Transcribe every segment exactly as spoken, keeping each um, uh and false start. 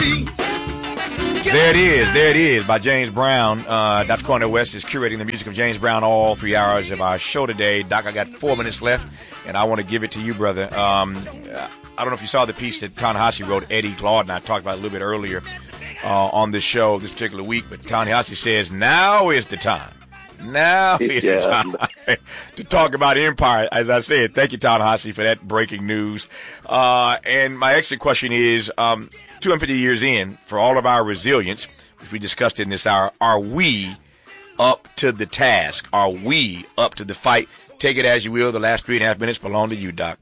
There it is. There it is by James Brown. Uh, Doctor Cornel West is curating the music of James Brown all three hours of our show today. Doc, I got four minutes left, and I want to give it to you, brother. Um, I don't know if you saw the piece that Ta-Nehisi wrote, Eddie Claude, and I talked about it a little bit earlier uh, on this show this particular week. But Ta-Nehisi says, now is the time. Now is yeah. the time to talk about empire. As I said, thank you, Ta-Nehisi, for that breaking news. Uh, and my exit question is, um, two hundred fifty years in, for all of our resilience, which we discussed in this hour, are we up to the task? Are we up to the fight? Take it as you will. The last three and a half minutes belong to you, Doc.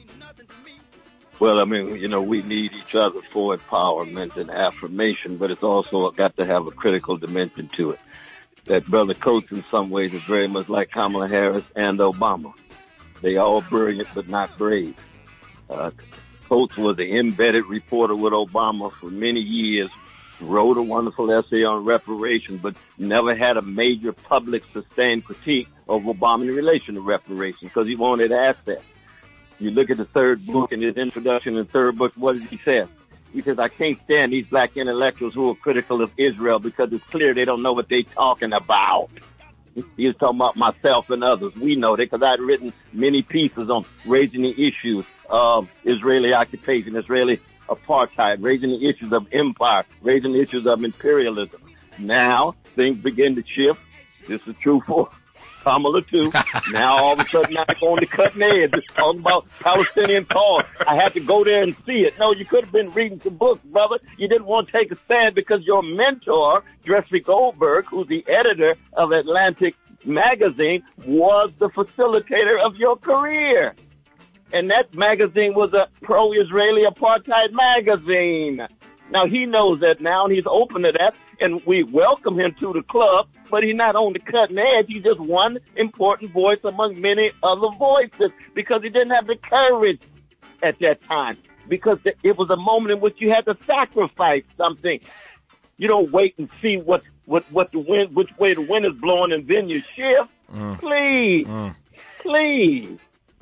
Well, I mean, you know, we need each other for empowerment and affirmation, but it's also got to have a critical dimension to it. That Brother Coates, in some ways, is very much like Kamala Harris and Obama. They all brilliant, but not brave. Uh, Coates was an embedded reporter with Obama for many years, wrote a wonderful essay on reparations, but never had a major public sustained critique of Obama in relation to reparations because he wanted assets. You look at the third book in his introduction in the third book, what does he say? He says, I can't stand these black intellectuals who are critical of Israel because it's clear they don't know what they're talking about. He was talking about myself and others. We know that because I'd written many pieces on raising the issues of Israeli occupation, Israeli apartheid, raising the issues of empire, raising the issues of imperialism. Now, things begin to shift. This is true for Kamala too. Now all of a sudden I'm on the cutting edge, just talking about Palestinian cause. I had to go there and see it. No, you could have been reading some books, brother. You didn't want to take a stand because your mentor, Dressy Goldberg, who's the editor of Atlantic Magazine, was the facilitator of your career. And that magazine was a pro-Israeli apartheid magazine. Now, he knows that now, and he's open to that, and we welcome him to the club, but he's not on the cutting edge. He's just one important voice among many other voices because he didn't have the courage at that time, because it was a moment in which you had to sacrifice something. You don't wait and see what, what, what the wind, which way the wind is blowing, and then you shift. Mm. Please, mm. please.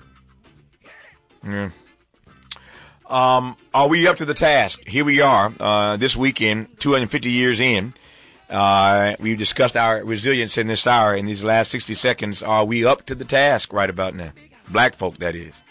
Yeah. Um, are we up to the task? Here we are, uh, this weekend, two hundred fifty years in. Uh, we've discussed our resilience in this hour. In these last sixty seconds, are we up to the task right about now? Black folk, that is.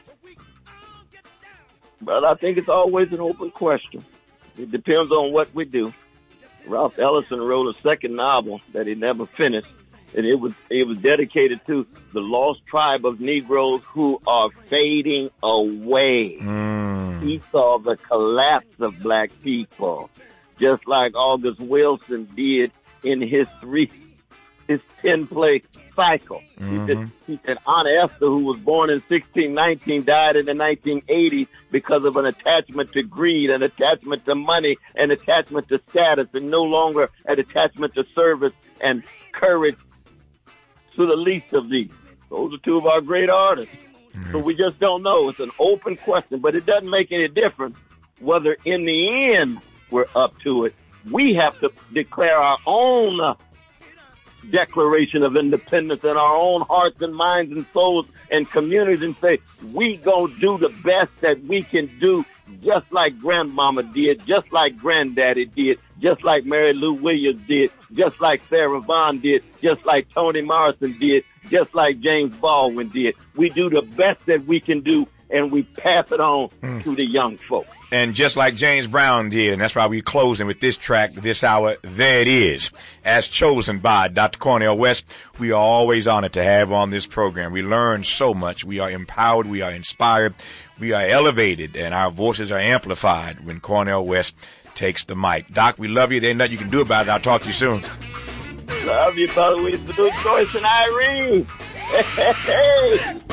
Well, I think it's always an open question. It depends on what we do. Ralph Ellison wrote a second novel that he never finished, and it was it was dedicated to the lost tribe of Negroes who are fading away. Mm. He saw the collapse of black people, just like August Wilson did in his three, his ten-play cycle. Mm-hmm. He said, he said Aunt Esther, who was born in sixteen nineteen, died in the nineteen eighties because of an attachment to greed, an attachment to money, an attachment to status, and no longer an attachment to service and courage to the least of these. Those are two of our great artists. Mm-hmm. So we just don't know. It's an open question, but it doesn't make any difference whether in the end we're up to it. We have to declare our own uh, declaration of independence in our own hearts and minds and souls and communities and say, we gonna do the best that we can do, just like grandmama did, just like granddaddy did, just like Mary Lou Williams did, just like Sarah Vaughan did, just like Toni Morrison did, just like James Baldwin did. We do the best that we can do, and we pass it on mm. to the young folks. And just like James Brown did, and that's why we're closing with this track this hour, There It Is, as chosen by Doctor Cornel West. We are always honored to have on this program. We learn so much. We are empowered. We are inspired. We are elevated, and our voices are amplified when Cornel West takes the mic. Doc, we love you. There's nothing you can do about it. I'll talk to you soon. Love you, brother. We salute Joyce and Irene. Hey, hey, hey.